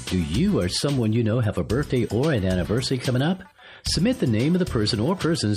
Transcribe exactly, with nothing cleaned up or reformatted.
Do you or someone you know have a birthday or an anniversary coming up? Submit the name of the person or persons